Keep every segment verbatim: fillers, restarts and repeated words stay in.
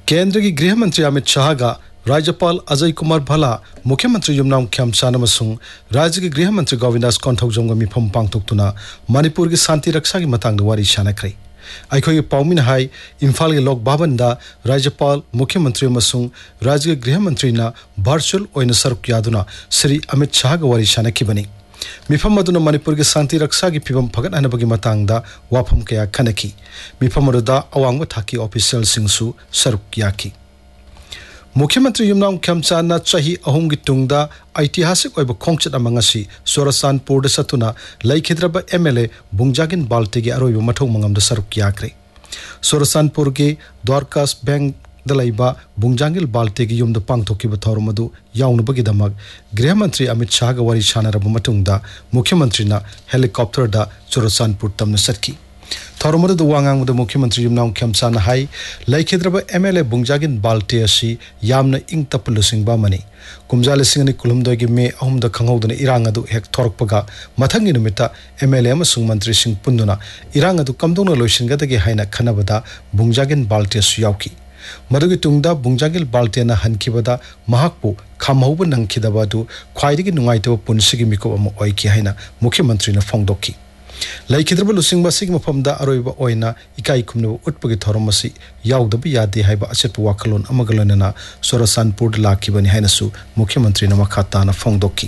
केंद्र की गृह मंत्री अमित शाह का राज्यपाल अजय कुमार भला मुख्यमंत्री युमनाम खेमचान अमसुंग राज्य के गृह मंत्री गोविंदास कोंथौजोंग मिफम पांगथोक्तुना मणिपुर की शांति रक्षा की मतंग वारी शानख्रे अखोई पाउमिन हाई इम्फाल के लोक भवन दा राज्यपाल मुख्यमंत्री अमसुंग राज्य के गृह मंत्री ना वर्चुअल ओइन सरुक यादुना श्री अमित शाह का वारी शानखिबनी मिफम अदुना मणिपुर की शांति रक्षा की फिवम फगतहनबगी मतंगदा वाफम कया खनखी मिफम अदुदा अवांग थाकी ऑफिशियल सिंगसु सरुक याकी मुख्यमंत्री युमनाम खेमचान चाही अहुम की तुंगदा ऐतिहासिक ओइब खोंगचत अमंगसी सोरसानपुर सतुना लैखिद्रब एमएलए बुंगजागिन बाल्टे की अरोइब मठौ मंगम सरुक याख्रे सोरसानपुर के द्वारकास बैंक दलाइबा बुंगजांगिल बाल्टे की युमद पांगथोकिब थौरम अदु याउनबगिदमक गृह मंत्री अमित शाह का वारी शानरब मतुंगदा मुख्यमंत्री ना हेलीकॉप्टर दा सोरसानपुर तमन सटकी थौरम अदु वांगांग मुख्यमंत्री युमनाम खेमचान हाई लैखिद्रब एमएलए बुंगजागिन बाल्टे असि यामना इंग तपलुसिंगबा मनी कुमजा लिसिंग नि कुलुमदोय की मे अहुमदा खंगौदना इरांग अदु हेक थोरकपगा मथंगी नुमिता एमएलए अमसुंग मंत्री सिंह पुंदुना इरांग अदु कमदोंना लोइसिंगदगे हाइना खनबदा बुंगजागिन बाल्टे असु यावकी मदुगी तुंगदा बुंगजागिल बाल्टेना हनखिबदा महाकपु खामहौब नंखिदबादु ख्वाइदगी नुंगाइतब पुनसिगी मिको अम ओइकी हाइना मुख्यमंत्री ना फोंगदोकी लैखिद्रब लुसिंग बसिग मफमदा अरोइबा ओइना इकाई खुमनब उटपगी थौरम असि याउदब यादे हाइबा अचेप वाखलोन अमगलनना सोरसानपुर लाखिबनि हाइनसु मुख्यमंत्री ना मखाताना फोंगदोकी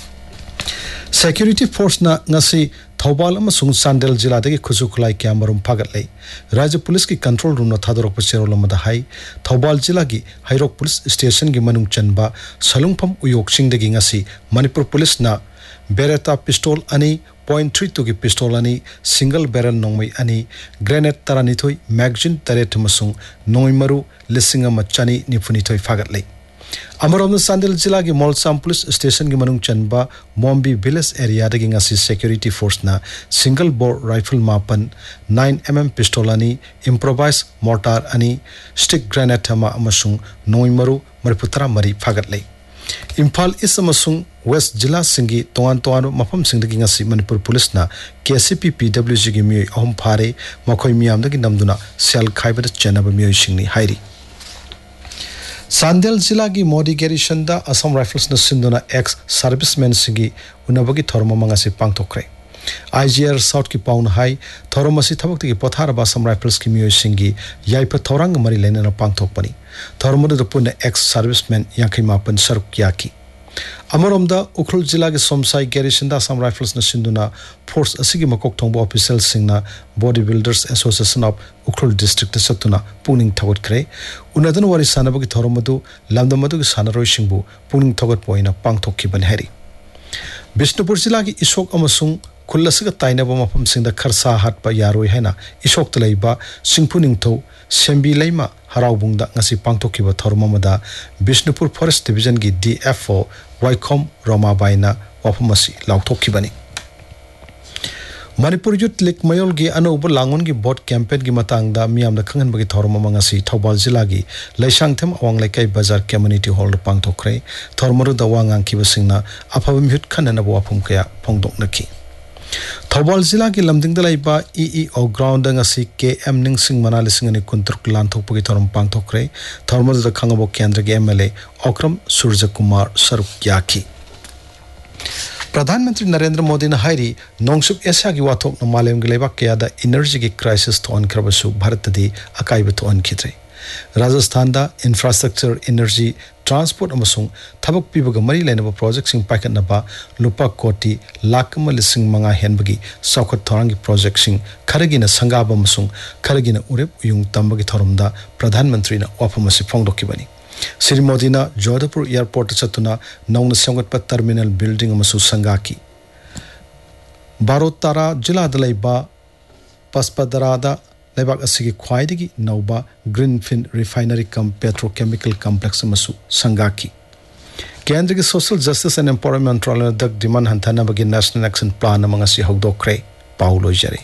सिक्योरिटी फोर्स ना ngasi थौबाल अमसुंग चांदेल जिला दगी खुजु खुलाई क्यामरुम फागतले राज्य पुलिस की कंट्रोल रूम ना थादरक चेरोल अमदा हाई थौबाल जिला की हाइरोक पुलिस स्टेशन की मनुंग चनबा सलुंगफम उयोगसिंग दगी ngasi मणिपुर पुलिस ना बेरेटा पिस्टल अनि पॉइंट थ्री टू की पिस्टल अनि सिंगल बैरल नोंगमई अनि ग्रेनेड तरानिथोई मैगजीन तरेट मसुंग नोंगमरु लिसिंग मचानी निफुनिथोई फागतले अमरोम चांदेल जिला की मोलसाम पुलिस स्टेशन की मनुंग चनबा मोम्बी village area दगी ngasi security force ना सिंगल बोर राइफल मापन नाइन एम एम पिस्टल अनि इम्प्रोवाइज मोर्टार अनि स्टिक ग्रेनेड हमा अमसुंग नोंगमरु मरपुतरा मरी फागतले इम्फाल इस अमसुंग वेस्ट जिला सिंगी तोआन तोआन मफम सिंगदगी ngasi मणिपुर पुलिस ना केसीपी पीडब्ल्यूजी की मियोय अहम फारे मखोय मियामदगी नमदुना सेल खाइबद चेनब मियोय सिंगनी हाइरी चांदेल जिला की मोदी गैरिसन दा असम राइफल्स न सिंदुना ex serviceman सिंगी उनबगी theorem मंगासे पांगथोखरे IGR south की पाउन हाई थोरम असि थबक्ति की पथारबा असम राइफल्स की मियोय सिंगी याइफ थौरंग मरी लेना पांगथोकपनी थोरम दु पुन एक्स सर्विसमैन यांखै मापन सरुक याकी अमरोमदा उखरुल जिला के सोमसाई गैरिसन दा असम राइफल्स न सिंदुना फोर्स असि की मकोक थोंबो official सिंगना body builders association of Ukhrul district सत्तुना पुनिंग थगतखरे उनदन वारी सानबगी थोरमदु लमदमदु की सानरोय सिंगबु पुनिंग थगत पोइना पांगथोखिबन हैरी बिष्णुपुर जिला की इशोक अमसुंग खुल्लसग ताइनब मफम सिंदा खरसा हाटपा यारोय हैना इशोक तलैबा सिंगफु Ningthou सेंबी lemma हराउबुंगदा ngasi पांगथोखिबा थोरममदा Bishnupur forest division की डीएफओ वाइखोम रोमाबाइना वाफमसी लाउथोखिबनी मणिपुर यूथ लीग मयोल की अनौब लांगोन की बोट कैंपेन की मतंगदा मियामदा खंगनबगी थोरमम ngasi थौबाल जिला की लैसांगथम अवांग लैकाई बाजार कम्युनिटी हॉल पांगथोखरे थोरमरु दवांगांग किबसिंगना अफब म्युट खननब वाफम कया फोंगदोकनखी थौबाल जिला की लमदिंग लाइबा ईईओ ग्राउंड ngasi के एम निंगसिंग मना लिसिंग अनि कुंतरुक लानथोकपगी थोरम पांगथोखरे थोरमदु खंगबो केंद्र के एमएलए ओक्रम सूर्य कुमार सरुक याखी प्रधानमंत्री नरेंद्र मोदी ने हाइरी नोंगसुक एशिया की वाथोक मालेम के लेबा कयादा एनर्जी की क्राइसिस थोन खरबसु भारत दी अकाइब थोन खित्रे राजस्थान दा इंफ्रास्ट्रक्चर एनर्जी ट्रांसपोर्ट अमसुंग थबक पिबग मरी लेनब प्रोजेक्ट सिंग पाइकनबा लुपा कोटी लाख लिसिंग मंगा हेनबगी सौखत थोरंगी प्रोजेक्ट सिंग खरगिन संगाब अमसुंग खरगिन उरेप उयुंग तंबगी थोरमदा प्रधानमंत्री ना वाफमसी फोंगदोकिबनी श्री मोदी ना Jodhpur airport चतुना noun सेंगतप terminal building अमसु संगाकी बारोतारा जिला दलैबा पस्पदरादा लेबाक असigi ख्वाइदगी नौबा ग्रीनफील्ड रिफाइनरी कम पेट्रोकेमिकल कॉम्प्लेक्स अमसु संगाकी केंद्र की सोशल जस्टिस एंड एम्पावरमेंट मंत्रालय दग demand हंथानबगी national action plan अमंगसी हौदोखरे Paulo जरे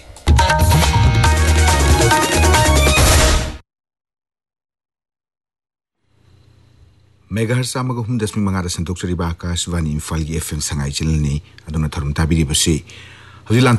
मेगाहर्स अमग हुम दशमिक मंगा संतोक चरिबा आकाशवाणी इम्फाल की एफएम संगाई चैनल ने अदुना थरम ताबिरी बसे हजिलान